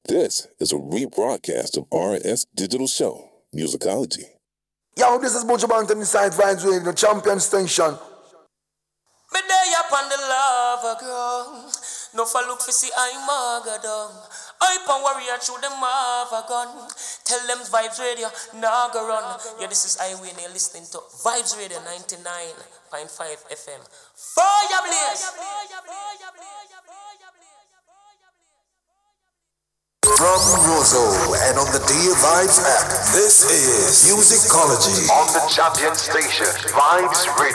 This is a rebroadcast of RS Digital Show, Musicology. Yo, this is Butcher Banton inside Vibes Radio, the champion station. Me day up on the lava ground. No for look for see I'm magadong. I pan warrior through them have a gun. Tell them Vibes Radio, nah go run. Yeah, this is Highway and you're listening to Vibes Radio 99.5 FM. Fire blaze! From Roseau and on the Dear Vibes app, this is Musicology on the champion station, Vibes Radio.